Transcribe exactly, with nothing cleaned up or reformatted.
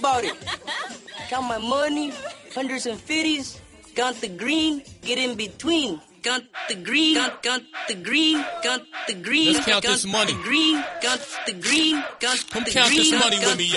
about it. Count my money, hundreds and fifties. Count the green, get in between. Count the green, count, count the green, count the green. Let's count count this money. The green, count the green, count Come the count green. this money count with me,